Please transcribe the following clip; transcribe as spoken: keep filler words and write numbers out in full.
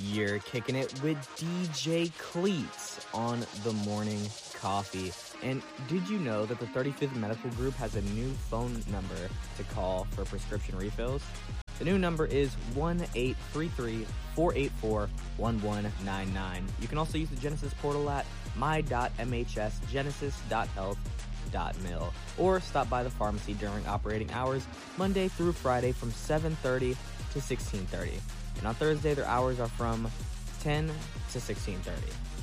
You're kicking it with D J Cleats on the Morning Coffee. And did you know that the thirty-fifth Medical Group has a new phone number to call for prescription refills? The new number is one eight three three, four eight four, one one nine nine. You can also use the Genesis portal at my dot m h s genesis dot health dot mil or stop by the pharmacy during operating hours Monday through Friday from seven thirty to sixteen thirty. And on Thursday, their hours are from ten to sixteen thirty.